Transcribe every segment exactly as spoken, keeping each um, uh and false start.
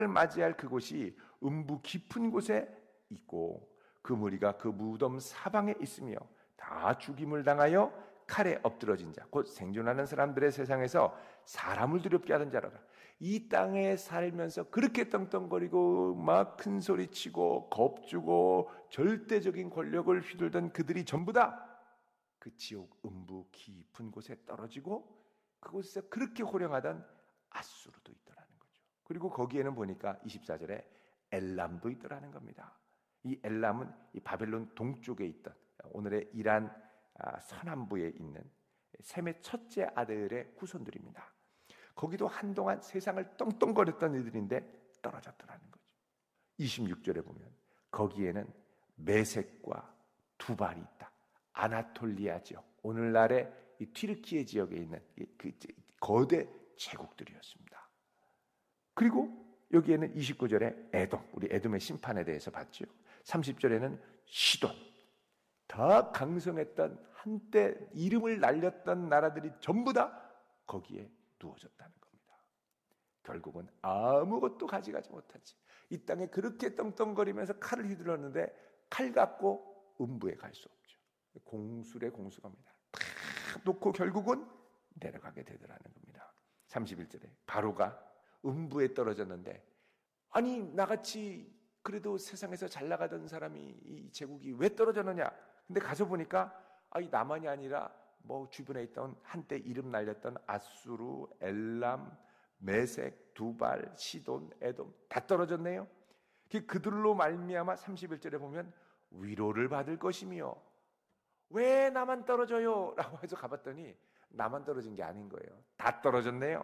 맞이할 그곳이 음부 깊은 곳에 있고 그 무리가 그 무덤 사방에 있으며 다 죽임을 당하여 칼에 엎드러진 자, 곧 생존하는 사람들의 세상에서 사람을 두렵게 하던 자라라. 이 땅에 살면서 그렇게 떵떵거리고 막 큰 소리치고 겁주고 절대적인 권력을 휘둘던 그들이 전부 다 그 지옥 음부 깊은 곳에 떨어지고 그곳에서 그렇게 호령하던 아수르도 있더라는 거죠. 그리고 거기에는 보니까 이십사 절에 엘람도 있더라는 겁니다. 이 엘람은 이 바벨론 동쪽에 있던 오늘의 이란 서남부에 있는 셈의 첫째 아들의 후손들입니다. 거기도 한동안 세상을 떵떵거렸던 이들인데 떨어졌더라는 거죠. 이십육 절에 보면 거기에는 메섹과 두발이 있다. 아나톨리아 지역, 오늘날의 이 튀르키예 지역에 있는 그 거대 제국들이었습니다. 그리고 여기에는 이십구 절에 에돔, 우리 에돔의 심판에 대해서 봤죠. 삼십 절에는 시돈, 다 강성했던 한때 이름을 날렸던 나라들이 전부 다 거기에 누워졌다는 겁니다. 결국은 아무것도 가져가지 못하지. 이 땅에 그렇게 떵떵거리면서 칼을 휘둘렀는데 칼 갖고 음부에 갈 수 없죠. 공술의 공수갑니다. 다 놓고 결국은 내려가게 되더라는 겁니다. 삼십일 절에 바로가 음부에 떨어졌는데 아니 나같이 그래도 세상에서 잘 나가던 사람이 이 제국이 왜 떨어졌느냐? 근데 가서 보니까 아이 나만이 아니라 뭐 주변에 있던 한때 이름 날렸던 아수르, 엘람, 메색, 두발, 시돈, 에돔 다 떨어졌네요. 그들로 말미암아 삼십일 절에 보면 위로를 받을 것이며 왜 나만 떨어져요? 라고 해서 가봤더니 나만 떨어진 게 아닌 거예요. 다 떨어졌네요.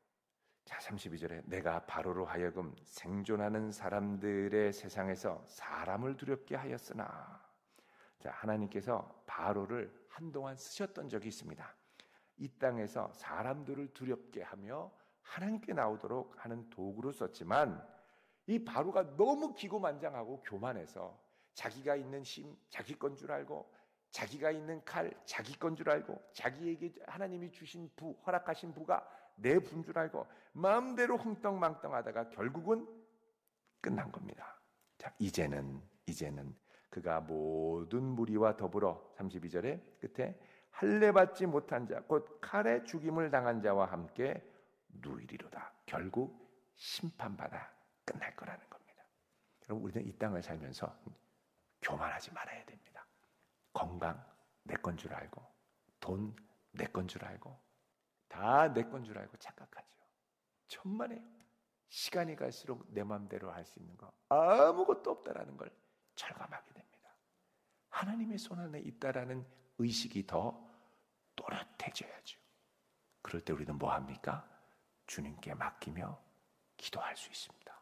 자, 삼십이 절에 내가 바로로 하여금 생존하는 사람들의 세상에서 사람을 두렵게 하였으나, 자, 하나님께서 바로를 한동안 쓰셨던 적이 있습니다. 이 땅에서 사람들을 두렵게 하며 하나님께 나오도록 하는 도구로 썼지만 이 바로가 너무 기고만장하고 교만해서 자기가 있는 힘, 자기 건 줄 알고 자기가 있는 칼, 자기 건 줄 알고 자기에게 하나님이 주신 부, 허락하신 부가 내 부인 줄 알고 마음대로 흥떡망떡하다가 결국은 끝난 겁니다. 자, 이제는 이제는 그가 모든 무리와 더불어 삼십이 절에 끝에 할례받지 못한 자, 곧 칼에 죽임을 당한 자와 함께 누이리로다. 결국 심판받아 끝날 거라는 겁니다. 여러분, 우리는 이 땅을 살면서 교만하지 말아야 됩니다. 건강 내 건 줄 알고, 돈 내 건 줄 알고, 다 내 건 줄 알고 착각하죠. 천만에요. 시간이 갈수록 내 마음대로 할 수 있는 거 아무것도 없다라는 걸 절감하게 됩니다. 하나님의 손 안에 있다라는 의식이 더 또렷해져야죠. 그럴 때 우리는 뭐 합니까? 주님께 맡기며 기도할 수 있습니다.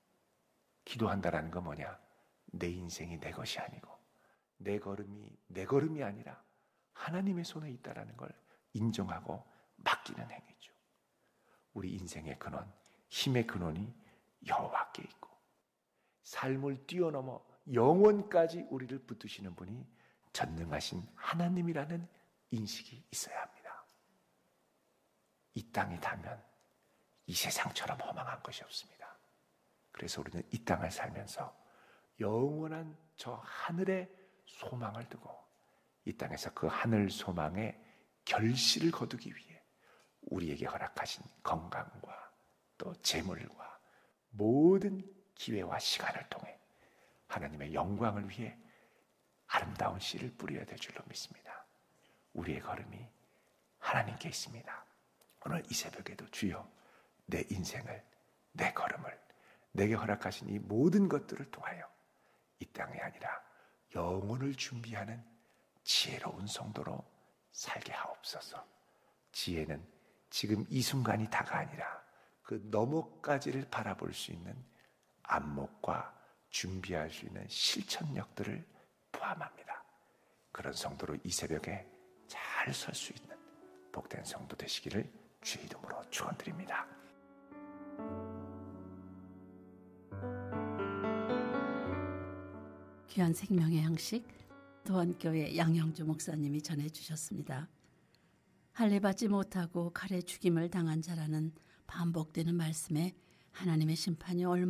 기도한다라는 건 뭐냐? 내 인생이 내 것이 아니고 내 걸음이 내 걸음이 아니라 하나님의 손에 있다라는 걸 인정하고 맡기는 행위죠. 우리 인생의 근원, 힘의 근원이 여호와께 있고 삶을 뛰어넘어 영원까지 우리를 붙드시는 분이 전능하신 하나님이라는 인식이 있어야 합니다. 이 땅에 닿으면 이 세상처럼 허망한 것이 없습니다. 그래서 우리는 이 땅을 살면서 영원한 저 하늘의 소망을 두고 이 땅에서 그 하늘 소망의 결실을 거두기 위해 우리에게 허락하신 건강과 또 재물과 모든 기회와 시간을 통해 하나님의 영광을 위해 아름다운 씨를 뿌려야 될 줄로 믿습니다. 우리의 걸음이 하나님께 있습니다. 오늘 이 새벽에도 주여 내 인생을, 내 걸음을, 내게 허락하신 이 모든 것들을 통하여 이 땅이 아니라 영혼을 준비하는 지혜로운 성도로 살게 하옵소서. 지혜는 지금 이 순간이 다가 아니라 그 너머까지를 바라볼 수 있는 안목과 준비할 수 있는 실천력들을 포함합니다. 그런 성도로 이 새벽에 잘 설 수 있는 복된 성도 되시기를 주의 이름으로 축원드립니다. 귀한 생명의 양식 도안교회 양영주 목사님이 전해주셨습니다. 할례받지 못하고 칼에 죽임을 당한 자라는 반복되는 말씀에 하나님의 심판이 얼마나